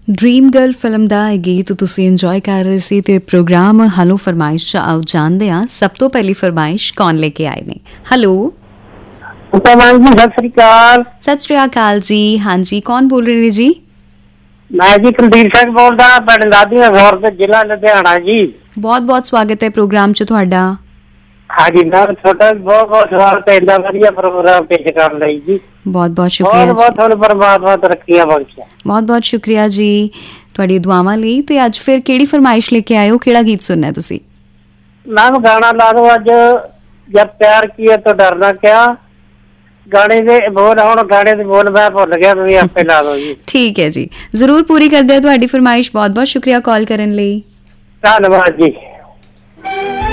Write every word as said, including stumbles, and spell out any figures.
Dream girl film ਦਾ ਇਹ ਗੀਤ ਤੁਸੀਂ ਇੰਜੋਏ ਕਰ ਰਹੇ ਸੀ ਤੇ ਪ੍ਰੋਗਰਾਮ ਹਲੋ ਫਰਮਾਇਸ਼ 'ਚ ਆਓ ਜਾਣਦੇ ਹਾਂ ਸਭ ਤੋਂ ਪਹਿਲੀ ਫਰਮਾਇਸ਼ ਕੌਣ ਲੈ ਕੇ ਆਏ ਨੇ। ਹੈਲੋ ਸਤਿ ਸ੍ਰੀ ਅਕਾਲ। ਸਤਿ ਸ੍ਰੀ ਅਕਾਲ ਜੀ। ਹਾਂਜੀ, ਕੌਣ ਬੋਲ ਰਹੇ ਨੇ ਜੀ? ਮੈਂ ਜੀ ਕੁਲਦੀਪ ਸਿੰਘ ਬੋਲਦਾ, ਪਿੰਡ ਦਾਦੀਆਂ ਗੌਰ ਤੇ ਜ਼ਿਲ੍ਹਾ ਲੁਧਿਆਣਾ ਜੀ। ਬਹੁਤ ਬਹੁਤ ਸਵਾਗਤ ਹੈ ਪ੍ਰੋਗਰਾਮ 'ਚ ਤੁਹਾਡਾ। ਹਾਂਜੀ ਮੈਮ, ਤੁਹਾਡਾ ਬਹੁਤ ਬਹੁਤ ਸਵਾਗਤ ਹੈ ਇੰਨਾ ਵਧੀਆ ਪ੍ਰੋਗਰਾਮ ਪੇਸ਼ ਕਰਨ ਲਈ ਜੀ। ਬਹੁਤ ਬਹੁਤ ਸ਼ੁਕਰੀਆ। ਬਹੁਤ ਬਹੁਤ ਤੁਹਾਨੂੰ ਪਰਮਾਤਮਾ ਤਰੱਕੀਆਂ ਬਖਸ਼ੇ। ਬਹੁਤ ਬਹੁਤ ਸ਼ੁਕਰੀਆ ਜੀ ਤੁਹਾਡੀ ਦੁਆਵਾਂ ਲਈ। ਤੇ ਅੱਜ ਫਿਰ ਕਿਹੜੀ ਫਰਮਾਇਸ਼ ਲੈ ਕੇ ਆਏ ਹੋ, ਕਿਹੜਾ ਗੀਤ ਸੁਣਨਾ ਤੁਸੀਂ? ਮੈਮ ਗਾਣਾ ਲਾ ਦੋ ਅੱਜ, ਜਦ ਪਿਆਰ ਕੀਆ ਤਾਂ ਡਰਨਾ ਕਿਆ। ਗਾਣੇ ਦੇ ਬੋਲ, ਹੁਣ ਗਾਣੇ ਦੇ ਬੋਲ ਮੈਂ ਭੁੱਲ ਗਿਆ, ਤੁਸੀਂ ਆਪੇ ਲਾ ਦੋ ਜੀ। ਠੀਕ ਹੈ ਜੀ, ਜ਼ਰੂਰ ਪੂਰੀ ਕਰਦੇ ਹਾਂ ਤੁਹਾਡੀ ਫਰਮਾਇਸ਼। ਬਹੁਤ ਬਹੁਤ ਸ਼ੁਕਰੀਆ ਕਾਲ ਕਰਨ ਲਈ। ਧੰਨਵਾਦ ਜੀ।